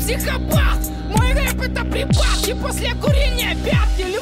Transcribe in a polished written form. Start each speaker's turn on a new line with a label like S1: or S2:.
S1: психопат. Мой рэп это припадки после курения пятки.